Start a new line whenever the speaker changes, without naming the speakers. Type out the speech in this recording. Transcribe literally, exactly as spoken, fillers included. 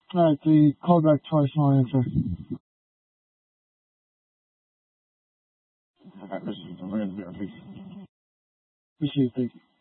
All right, so you called back twice, and I'll answer.
Okay, appreciate it. We're going to be our peace.
Appreciate it. Thank you.